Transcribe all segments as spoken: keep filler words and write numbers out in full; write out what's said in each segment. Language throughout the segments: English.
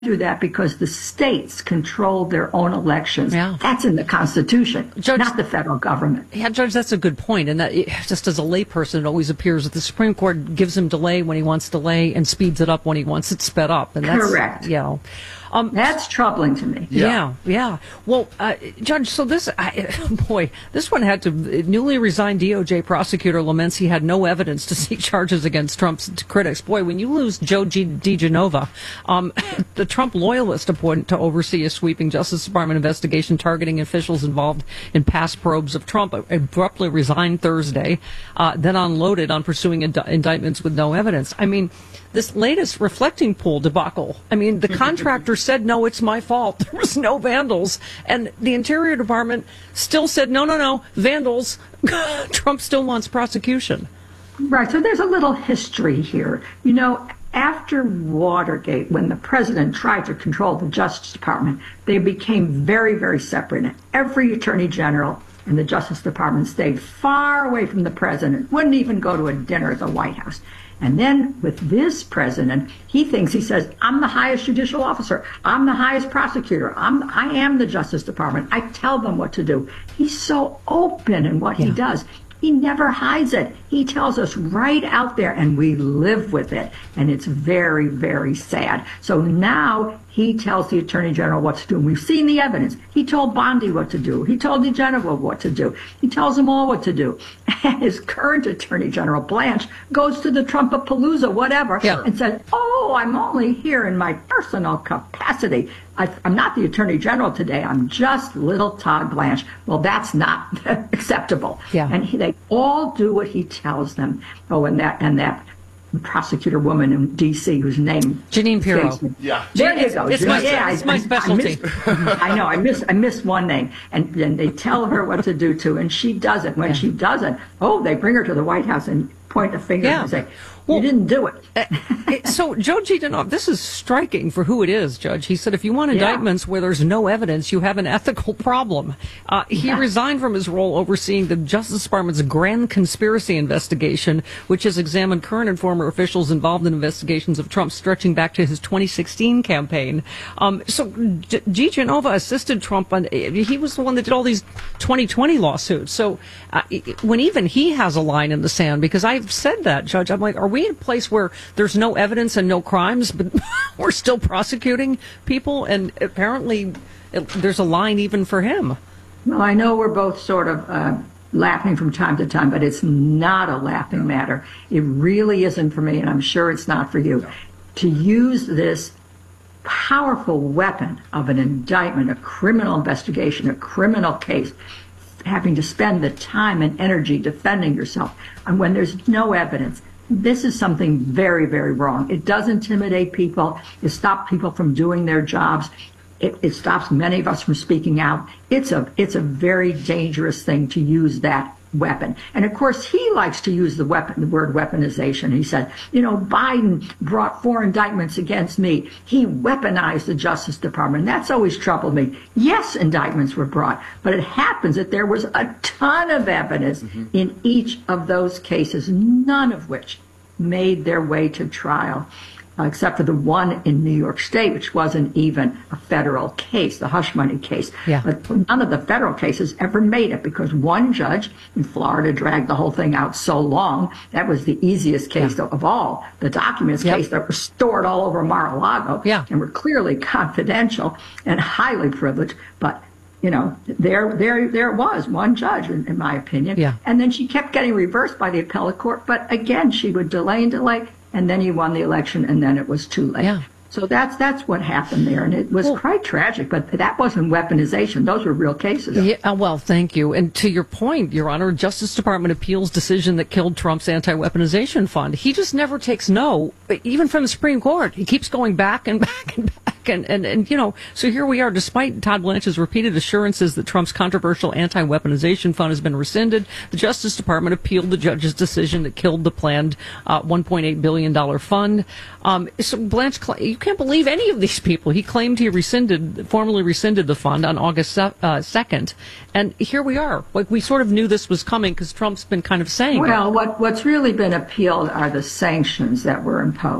do that because the states control their own elections. Yeah. That's in the Constitution, Judge, not the federal government. Yeah, Judge, that's a good point. And that, it, just as a layperson, it always appears that the Supreme Court gives him delay when he wants delay and speeds it up when he wants it sped up. And that's, correct. You know, um, that's troubling to me. Yeah, yeah. yeah. Well, uh, Judge, so this, I, boy, this one had to, newly resigned D O J prosecutor laments he had no evidence to seek charges against Trump's critics. Boy, when you lose Joe G. DiGenova, um, the Trump loyalist appointed to oversee a sweeping Justice Department investigation targeting officials involved in past probes of Trump, abruptly resigned Thursday, uh, then unloaded on pursuing ind- indictments with no evidence. I mean, this latest reflecting pool debacle, I mean, the contractor said, no, it's my fault. There was no vandals. And the Interior Department still said, no, no, no, vandals. Trump still wants prosecution. Right. So there's a little history here. You know, after Watergate, when the president tried to control the Justice Department, they became very, very separate. And every attorney general in the Justice Department stayed far away from the president, wouldn't even go to a dinner at the White House. And then with this president, he thinks, he says, I'm the highest judicial officer. I'm the highest prosecutor. I'm, I am the Justice Department. I tell them what to do. He's so open in what yeah. he does. He never hides it. He tells us right out there, and we live with it. And it's very, very sad. So now he tells the Attorney General what to do. And we've seen the evidence. He told Bondi what to do. He told DeGenevieve what to do. He tells them all what to do. And his current Attorney General, Blanche, goes to the Trumpapalooza, whatever, yeah. and says, oh, I'm only here in my personal capacity. I, I'm not the Attorney General today. I'm just little Todd Blanche. Well, that's not acceptable. Yeah. And he, they all do what he tells them. Oh, and that and that prosecutor woman in D C whose name Jeanine Pirro. Yeah, there you go. It's, my, yeah, it's I, my I, specialty. I, miss, I know. I miss. I miss one name, and then they tell her what to do to, and she does it. When yeah. she doesn't, oh, they bring her to the White House and point a finger yeah. and say, well, you didn't do it. uh, so Joe DiGenova, this is striking for who it is, Judge. He said, if you want indictments yeah. where there's no evidence, you have an ethical problem. Uh, he yeah. resigned from his role overseeing the Justice Department's grand conspiracy investigation, which has examined current and former officials involved in investigations of Trump stretching back to his twenty sixteen campaign. Um, so D- DiGenova assisted Trump, on, he was the one that did all these twenty twenty lawsuits. So uh, when even he has a line in the sand, because I've said that, Judge, I'm like, are we in a place where there's no evidence and no crimes, but we're still prosecuting people? And apparently it, there's a line even for him. Well, I know we're both sort of uh, laughing from time to time, but it's not a laughing matter. It really isn't for me, and I'm sure it's not for you. No. To use this powerful weapon of an indictment, a criminal investigation, a criminal case, having to spend the time and energy defending yourself, and when there's no evidence, this is something very, very wrong. It does intimidate people. It stops people from doing their jobs. It, it stops many of us from speaking out. It's a, it's a very dangerous thing to use that weapon. And of course, he likes to use the weapon, the word weaponization. He said, you know, Biden brought four indictments against me. He weaponized the Justice Department. That's always troubled me. Yes, indictments were brought, but it happens that there was a ton of evidence mm-hmm. in each of those cases, none of which made their way to trial. Uh, except for the one in New York State, which wasn't even a federal case, the hush money case. Yeah. But none of the federal cases ever made it because one judge in Florida dragged the whole thing out so long. That was the easiest case yeah. of all. The documents yep. case that were stored all over Mar-a-Lago yeah. and were clearly confidential and highly privileged. But, you know, there there, there it was, one judge, in, in my opinion. Yeah. And then she kept getting reversed by the appellate court. But again, she would delay and delay. And then he won the election, and then it was too late. Yeah. So that's that's what happened there, and it was well, quite tragic. But that wasn't weaponization; those were real cases. Yeah. Well, thank you. And to your point, Your Honor, Justice Department appeals decision that killed Trump's anti-weaponization fund. He just never takes no, even from the Supreme Court. He keeps going back and back and back. And, and, and, you know, so here we are, despite Todd Blanche's repeated assurances that Trump's controversial anti-weaponization fund has been rescinded, the Justice Department appealed the judge's decision that killed the planned uh, one point eight billion dollars fund. Um, so Blanche, you can't believe any of these people. He claimed he rescinded, formally rescinded the fund on August uh, second. And here we are. Like, we sort of knew this was coming because Trump's been kind of saying Well, it. what, what's really been appealed are the sanctions that were imposed.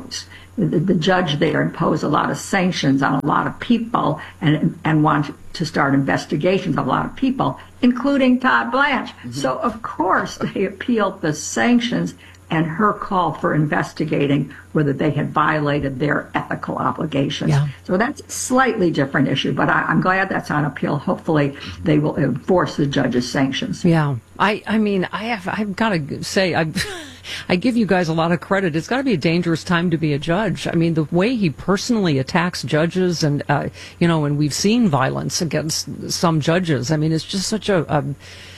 the, the judge there imposed a lot of sanctions on a lot of people and and wanted to start investigations of a lot of people, including Todd Blanche. Mm-hmm. So, of course, they appealed the sanctions and her call for investigating whether they had violated their ethical obligations. Yeah. So that's a slightly different issue, but I, I'm glad that's on appeal. Hopefully they will enforce the judge's sanctions. Yeah. I, I mean, I have, I've got to say, I I give you guys a lot of credit. It's got to be a dangerous time to be a judge. I mean, the way he personally attacks judges and, uh, you know, and we've seen violence against some judges. I mean, it's just such a, a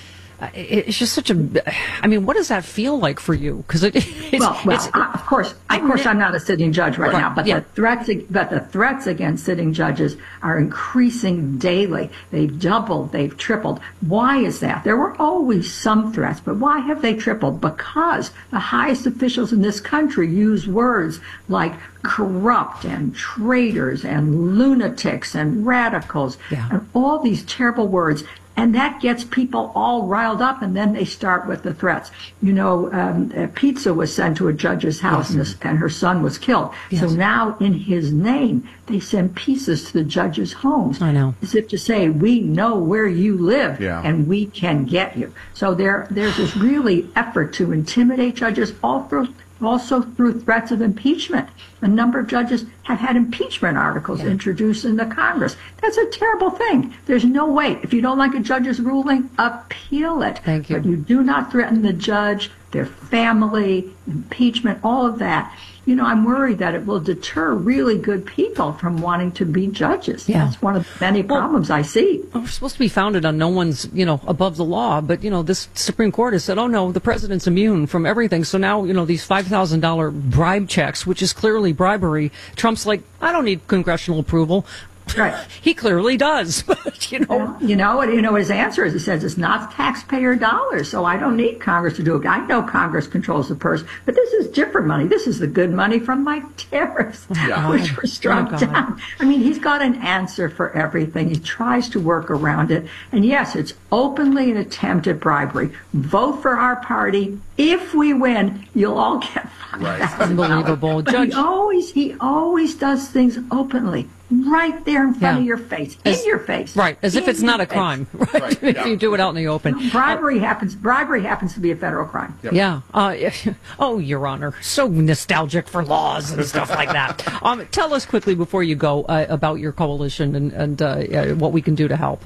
It's just such a. I mean, what does that feel like for you? Because it, it's, well, well it's, I, of course, of course, I'm not a sitting judge right, right now, but yeah. the threats, but the threats against sitting judges are increasing daily. They've doubled, they've tripled. Why is that? There were always some threats, but why have they tripled? Because the highest officials in this country use words like corrupt and traitors and lunatics and radicals yeah. and all these terrible words. And that gets people all riled up, and then they start with the threats. You know, um, a pizza was sent to a judge's house, yes. and, his, and her son was killed. Yes. So now, in his name, they send pizzas to the judge's homes. I know. As if to say, we know where you live, yeah. and we can get you. So there, there's this really effort to intimidate judges all through, also through threats of impeachment. A number of judges have had impeachment articles yeah. introduced in the Congress. That's a terrible thing. There's no way. If you don't like a judge's ruling, appeal it. Thank you. But you do not threaten the judge, their family, impeachment, all of that. You know, I'm worried that it will deter really good people from wanting to be judges. Yeah. That's one of the many problems well, I see. We're supposed to be founded on no one's, you know, above the law. But, you know, this Supreme Court has said, oh, no, the president's immune from everything. So now, you know, these five thousand dollars bribe checks, which is clearly bribery, Trump's like, I don't need congressional approval. Right. He clearly does. But, you know. Yeah. You know, you know, his answer is, he says, it's not taxpayer dollars, so I don't need Congress to do it. I know Congress controls the purse, but this is different money. This is the good money from my tariffs, yeah. which were struck oh, down. I mean, he's got an answer for everything. He tries to work around it. And yes, it's openly an attempt at bribery. Vote for our party. If we win, you'll all get five thousand dollars. Unbelievable. But Judge. he always, he always does things openly. Right there in front yeah. of your face, as, in your face. Right, as in if it's not a face. crime, right? right. if yeah. you do it out in the open. No, bribery uh, happens. Bribery happens to be a federal crime. Yep. Yeah. Uh, oh, Your Honor, so nostalgic for laws and stuff like that. Um, tell us quickly before you go uh, about your coalition and, and uh, uh, what we can do to help.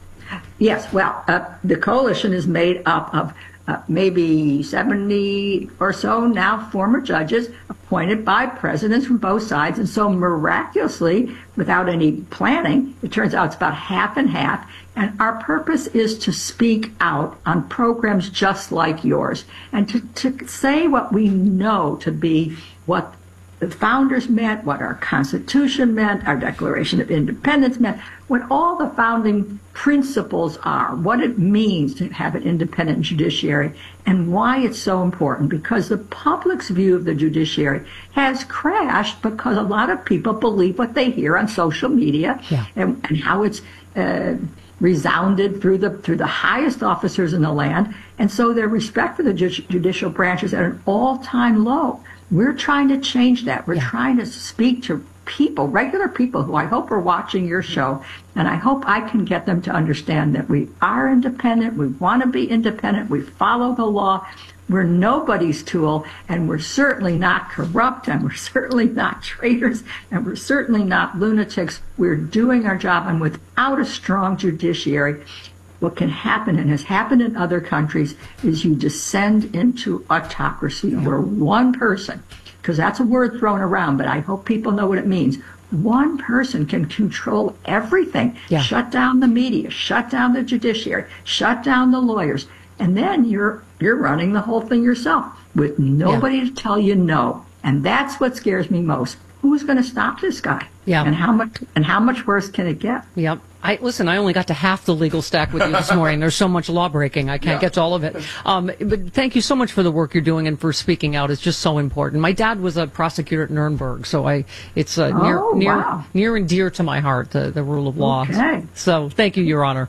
Yes, well, uh, the coalition is made up of uh, maybe seventy or so now former judges appointed by presidents from both sides. And so miraculously, without any planning, it turns out it's about half and half. And our purpose is to speak out on programs just like yours and to, to say what we know to be what the founders meant, what our Constitution meant, our Declaration of Independence meant, what all the founding principles are, what it means to have an independent judiciary, and why it's so important. Because the public's view of the judiciary has crashed because a lot of people believe what they hear on social media yeah. and, and how it's uh, resounded through the through the highest officers in the land, and so their respect for the ju- judicial branch is at an all-time low. We're trying to change that. We're yeah. trying to speak to people, regular people who I hope are watching your show, and I hope I can get them to understand that we are independent, we want to be independent, we follow the law, we're nobody's tool, and we're certainly not corrupt, and we're certainly not traitors, and we're certainly not lunatics. We're doing our job, and without a strong judiciary, what can happen, and has happened in other countries, is you descend into autocracy, where one person, because that's a word thrown around, but I hope people know what it means. One person can control everything. Yeah. Shut down the media, shut down the judiciary, shut down the lawyers, and then you're you're running the whole thing yourself with nobody yeah. to tell you no. And that's what scares me most. Who's going to stop this guy? Yeah. And how much and how much worse can it get? Yep. I listen. I only got to half the legal stack with you this morning. There's so much law breaking. I can't yeah. get to all of it. Um, but thank you so much for the work you're doing and for speaking out. It's just so important. My dad was a prosecutor at Nuremberg, so I it's uh, near oh, near wow. near and dear to my heart, the the rule of law. Okay. So thank you, Your Honor.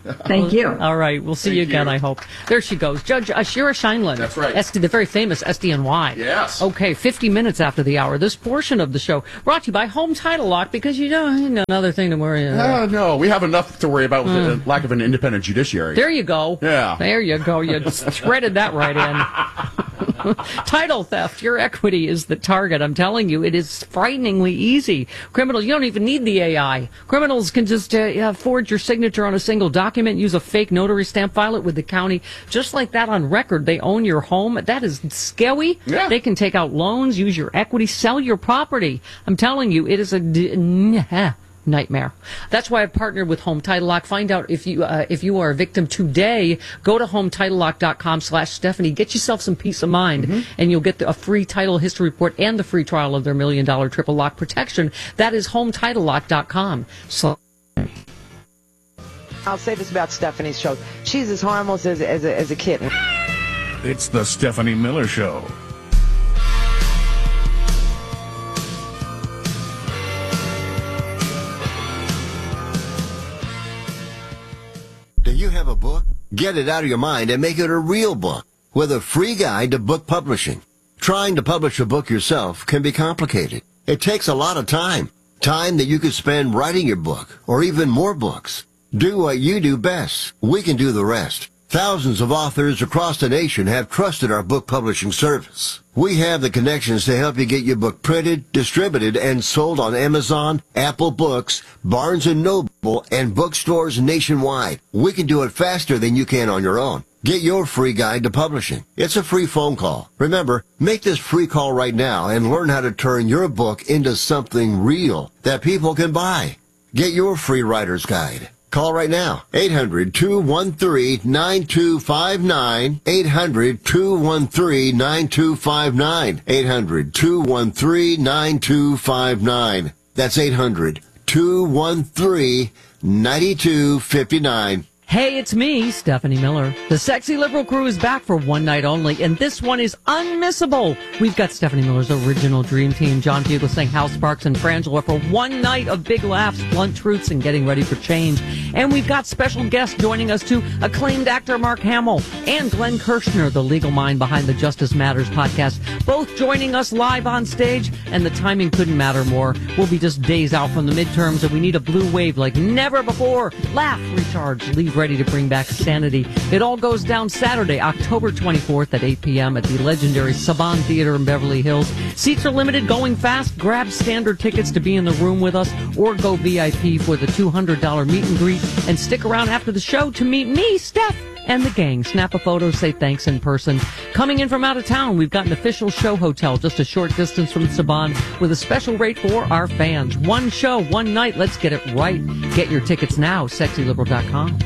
Thank you. All right. We'll see Thank you again, you. I hope. There she goes. Judge Ashira Scheinlin. That's right. S D, the very famous S D N Y. Yes. Okay, fifty minutes after the hour. This portion of the show brought to you by Home Title Lock, because you know, another thing to worry about. Uh, no, we have enough to worry about with Mm. the lack of an independent judiciary. There you go. Yeah. There you go. You threaded that right in. Title theft. Your equity is the target. I'm telling you, it is frighteningly easy. Criminals, you don't even need the A I. Criminals can just uh, yeah, forge your signature on a single document, use a fake notary stamp, file it with the county. Just like that on record, they own your home. That is scary. Yeah. They can take out loans, use your equity, sell your property. I'm telling you, it is a d- nightmare. That's why I've partnered with Home Title Lock. Find out if you uh, if you are a victim today. Go to home title lock dot com slash Stephanie. Get yourself some peace of mind, mm-hmm. and you'll get the, a free title history report and the free trial of their million dollar triple lock protection. That is home title lock dot com. So. I'll say this about Stephanie's show. She's as harmless as, as, a, as a kitten. It's the Stephanie Miller Show. Do you have a book? Get it out of your mind and make it a real book with a free guide to book publishing. Trying to publish a book yourself can be complicated. It takes a lot of time. Time that you could spend writing your book or even more books. Do what you do best. We can do the rest. Thousands of authors across the nation have trusted our book publishing service. We have the connections to help you get your book printed, distributed, and sold on Amazon, Apple Books, Barnes and Noble, and bookstores nationwide. We can do it faster than you can on your own. Get your free guide to publishing. It's a free phone call. Remember, make this free call right now and learn how to turn your book into something real that people can buy. Get your free writer's guide. Call right now. eight hundred, two one three, nine two five nine. eight hundred, two one three, nine two five nine. eight hundred, two one three, nine two five nine. That's eight hundred, two one three, nine two five nine. Hey, it's me, Stephanie Miller. The Sexy Liberal crew is back for one night only, and this one is unmissable. We've got Stephanie Miller's original dream team, John Fugelsang, Hal Sparks, and Frangela for one night of big laughs, blunt truths, and getting ready for change. And we've got special guests joining us too, acclaimed actor Mark Hamill and Glenn Kirshner, the legal mind behind the Justice Matters podcast, both joining us live on stage, and the timing couldn't matter more. We'll be just days out from the midterms, and we need a blue wave like never before. Laugh, recharge, leave ready to bring back sanity. It all goes down Saturday, October twenty-fourth at eight p.m. at the legendary Saban Theater in Beverly Hills. Seats are limited, going fast. Grab standard tickets to be in the room with us, or go V I P for the two hundred dollars meet and greet, and stick around after the show to meet me, Steph, and the gang. Snap a photo, say thanks in person. Coming in from out of town, we've got an official show hotel just a short distance from Saban with a special rate for our fans. One show, one night. Let's get it right. Get your tickets now, sexy liberal dot com.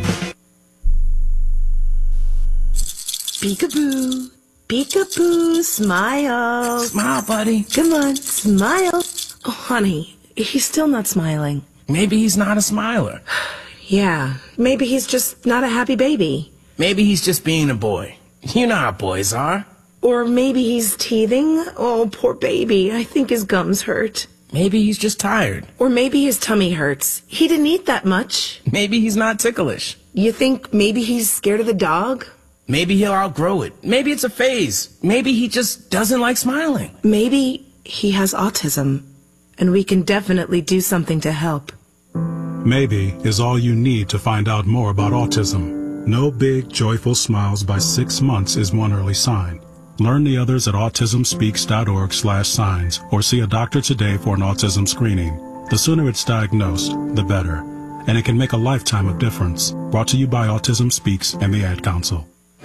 Peekaboo, peekaboo, smile. Smile, buddy. Come on, smile. Oh, honey, he's still not smiling. Maybe he's not a smiler. Yeah, maybe he's just not a happy baby. Maybe he's just being a boy. You know how boys are. Or maybe he's teething. Oh, poor baby. I think his gums hurt. Maybe he's just tired. Or maybe his tummy hurts. He didn't eat that much. Maybe he's not ticklish. You think maybe he's scared of the dog? Maybe he'll outgrow it. Maybe it's a phase. Maybe he just doesn't like smiling. Maybe he has autism, and we can definitely do something to help. Maybe is all you need to find out more about autism. No big, joyful smiles by six months is one early sign. Learn the others at autism speaks dot org slash signs or see a doctor today for an autism screening. The sooner it's diagnosed, the better. And it can make a lifetime of difference. Brought to you by Autism Speaks and the Ad Council.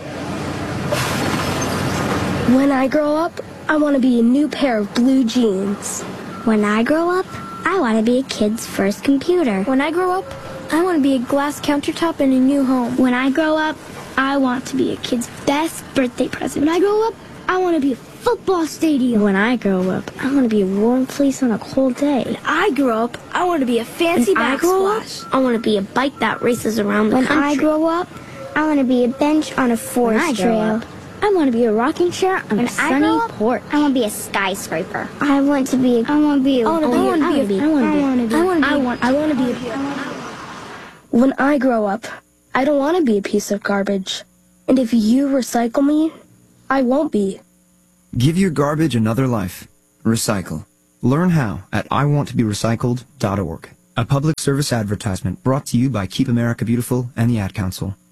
When I grow up, I want to be a new pair of blue jeans. When I grow up, I want to be a kid's first computer. When I grow up, I want to be a glass countertop in a new home. When I grow up, I want to be a kid's best birthday present. When I grow up, I want to be a football stadium. When I grow up, I want to be a warm fleece on a cold day. When I grow up, I want to be a fancy when I grow up, backsplash. I want to be a bike that races around the when country. When I grow up, I want to be a bench on a forest trail. Up, I want to be a rocking chair on when a sunny I porch. I want to be a skyscraper. I want to be. A, I want to be. A, I want to be. I want to be. I want to be. I want to be. I want to be. I want. I want to be. When I grow up, I don't want to be a piece of garbage. And if you recycle me, I won't be. Give your garbage another life. Recycle. Learn how at I want to be recycled dot org. A public service advertisement brought to you by Keep America Beautiful and the Ad Council.